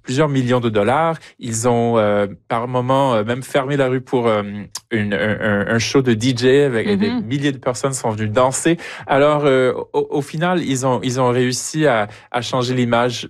plusieurs millions de dollars. Ils ont par moment même fermé la rue pour un show de DJ avec des milliers de personnes sont venues danser. Alors au final, ils ont réussi à changer l'image